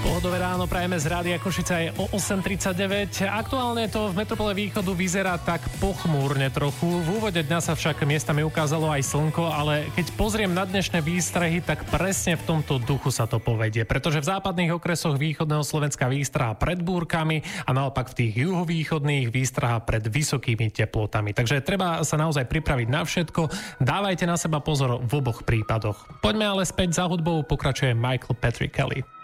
Pohodové ráno prajeme z Rádia Košice aj o 8.39. Aktuálne to v metropole východu vyzerá tak pochmúrne trochu. V úvode dňa sa však miestami ukázalo aj slnko, ale keď pozriem na dnešné výstrehy, tak presne v tomto duchu sa to povedie. Pretože v západných okresoch východného Slovenska výstraha pred búrkami a naopak v tých juhovýchodných výstraha pred vysokými teplotami. Takže treba sa naozaj pripraviť na všetko. Dávajte na seba pozor v oboch prípadoch. Poďme ale späť za hudbou, pokračuje Michael Patrick Kelly.